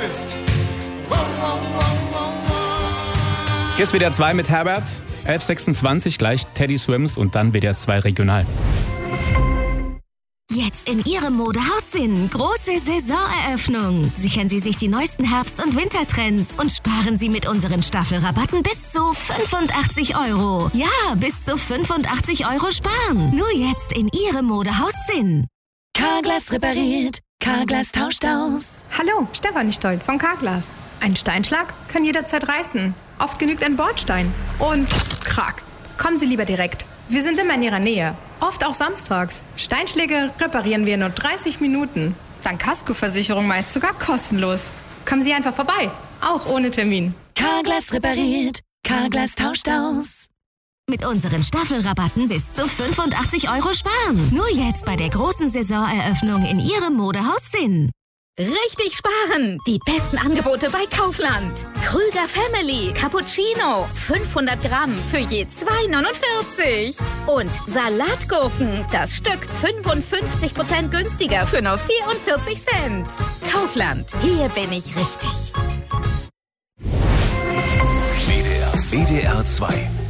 bist. Wow, wow, wow, wow, wow. Hier ist WDR 2 mit Herbert. 11.26 gleich Teddy Swims und dann WDR 2 regional. Jetzt in Ihrem Modehaus Sinn. Große Saisoneröffnung. Sichern Sie sich die neuesten Herbst- und Wintertrends und sparen Sie mit unseren Staffelrabatten bis zu 85 €. Ja, bis zu 85 € sparen. Nur jetzt in Ihrem Modehaus Sinn. Carglass repariert, Carglass tauscht aus. Hallo, Stefanie Stoll von Carglass. Ein Steinschlag kann jederzeit reißen. Oft genügt ein Bordstein. Und krack. Kommen Sie lieber direkt. Wir sind immer in Ihrer Nähe. Oft auch samstags. Steinschläge reparieren wir in nur 30 Minuten. Dank Kaskoversicherung meist sogar kostenlos. Kommen Sie einfach vorbei. Auch ohne Termin. Carglass repariert, Carglass tauscht aus. Mit unseren Staffelrabatten bis zu 85 € sparen. Nur jetzt bei der großen Saisoneröffnung in Ihrem Modehaus Sinn. Richtig sparen! Die besten Angebote bei Kaufland. Krüger Family Cappuccino 500 Gramm für je 2,49. Und Salatgurken, das Stück 55% günstiger für nur 44 Cent. Kaufland, hier bin ich richtig. WDR 2